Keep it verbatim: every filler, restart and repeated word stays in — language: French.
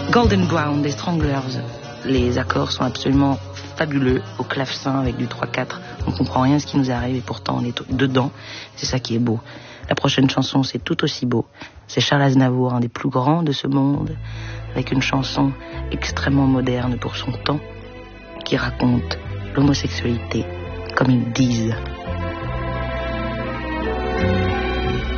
Golden Brown des Stranglers. Les accords sont absolument fabuleux, au clavecin avec du trois quatre. On comprend rien de ce qui nous arrive et pourtant on est dedans. C'est ça qui est beau. La prochaine chanson, c'est tout aussi beau. C'est Charles Aznavour, un des plus grands de ce monde, avec une chanson extrêmement moderne pour son temps, qui raconte l'homosexualité comme ils disent.